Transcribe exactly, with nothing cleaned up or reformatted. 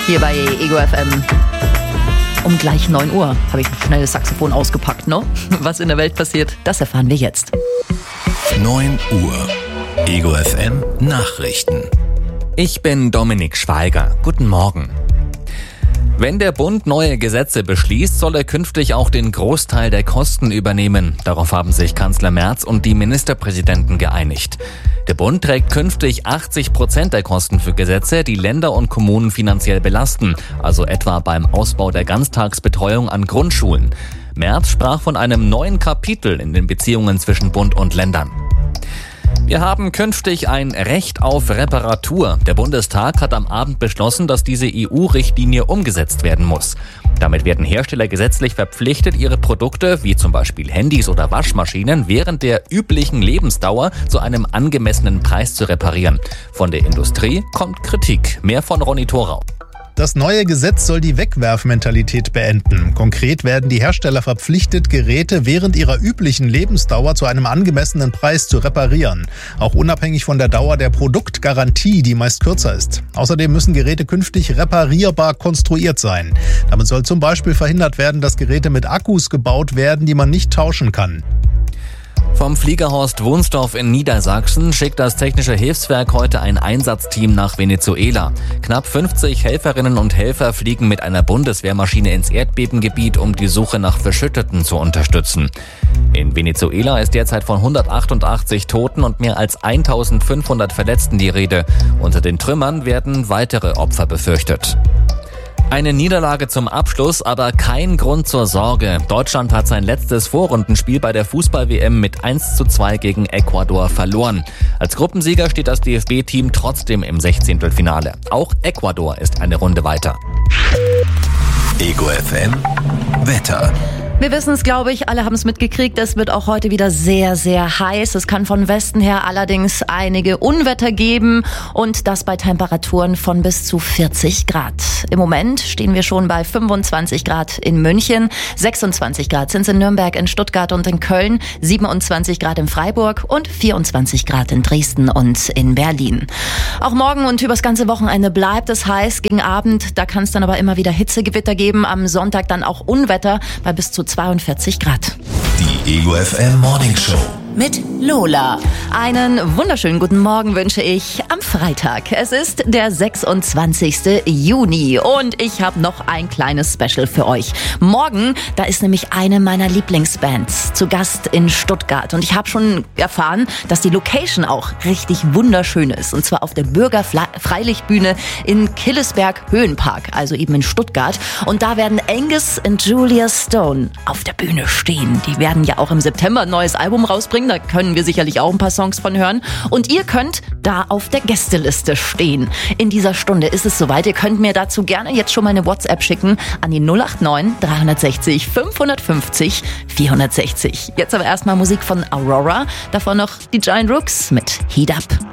hier bei Ego F M. Um gleich neun Uhr habe ich ein schnelles Saxophon ausgepackt, ne? Was in der Welt passiert, das erfahren wir jetzt. neun Uhr. Ego F M Nachrichten. Ich bin Dominik Schweiger. Guten Morgen. Wenn der Bund neue Gesetze beschließt, soll er künftig auch den Großteil der Kosten übernehmen. Darauf haben sich Kanzler Merz und die Ministerpräsidenten geeinigt. Der Bund trägt künftig achtzig Prozent der Kosten für Gesetze, die Länder und Kommunen finanziell belasten, also etwa beim Ausbau der Ganztagsbetreuung an Grundschulen. Merz sprach von einem neuen Kapitel in den Beziehungen zwischen Bund und Ländern. Wir haben künftig ein Recht auf Reparatur. Der Bundestag hat am Abend beschlossen, dass diese E U-Richtlinie umgesetzt werden muss. Damit werden Hersteller gesetzlich verpflichtet, ihre Produkte, wie zum Beispiel Handys oder Waschmaschinen, während der üblichen Lebensdauer zu einem angemessenen Preis zu reparieren. Von der Industrie kommt Kritik. Mehr von Ronny Thorau. Das neue Gesetz soll die Wegwerfmentalität beenden. Konkret werden die Hersteller verpflichtet, Geräte während ihrer üblichen Lebensdauer zu einem angemessenen Preis zu reparieren. Auch unabhängig von der Dauer der Produktgarantie, die meist kürzer ist. Außerdem müssen Geräte künftig reparierbar konstruiert sein. Damit soll zum Beispiel verhindert werden, dass Geräte mit Akkus gebaut werden, die man nicht tauschen kann. Vom Fliegerhorst Wunsdorf in Niedersachsen schickt das Technische Hilfswerk heute ein Einsatzteam nach Venezuela. Knapp fünfzig Helferinnen und Helfer fliegen mit einer Bundeswehrmaschine ins Erdbebengebiet, um die Suche nach Verschütteten zu unterstützen. In Venezuela ist derzeit von hundertachtundachtzig Toten und mehr als eintausendfünfhundert Verletzten die Rede. Unter den Trümmern werden weitere Opfer befürchtet. Eine Niederlage zum Abschluss, aber kein Grund zur Sorge. Deutschland hat sein letztes Vorrundenspiel bei der Fußball-W M mit eins zu zwei gegen Ecuador verloren. Als Gruppensieger steht das D F B-Team trotzdem im Sechzehntelfinale. Auch Ecuador ist eine Runde weiter. Ego F M Wetter. Wir wissen es, glaube ich, alle haben es mitgekriegt. Es wird auch heute wieder sehr, sehr heiß. Es kann von Westen her allerdings einige Unwetter geben und das bei Temperaturen von bis zu vierzig Grad. Im Moment stehen wir schon bei fünfundzwanzig Grad in München, sechsundzwanzig Grad sind es in Nürnberg, in Stuttgart und in Köln, siebenundzwanzig Grad in Freiburg und vierundzwanzig Grad in Dresden und in Berlin. Auch morgen und übers ganze Wochenende bleibt es heiß. Gegen Abend, da kann es dann aber immer wieder Hitzegewitter geben. Am Sonntag dann auch Unwetter bei bis zu zweiundvierzig Grad. Die Ego F M Morning Show mit Lola. Einen wunderschönen guten Morgen wünsche ich am Freitag. Es ist der sechsundzwanzigste Juni und ich habe noch ein kleines Special für euch. Morgen, da ist nämlich eine meiner Lieblingsbands zu Gast in Stuttgart und ich habe schon erfahren, dass die Location auch richtig wunderschön ist und zwar auf der Bürgerfreilichtbühne in Killesberg Höhenpark, also eben in Stuttgart, und da werden Angus und Julia Stone auf der Bühne stehen. Die werden ja auch im September ein neues Album rausbringen. Da können wir sicherlich auch ein paar Songs von hören. Und ihr könnt da auf der Gästeliste stehen. In dieser Stunde ist es soweit. Ihr könnt mir dazu gerne jetzt schon mal eine WhatsApp schicken an die null acht neun dreihundertsechzig fünfhundertfünfzig vierhundertsechzig. Jetzt aber erstmal Musik von Aurora. Davor noch die Giant Rooks mit Heat Up.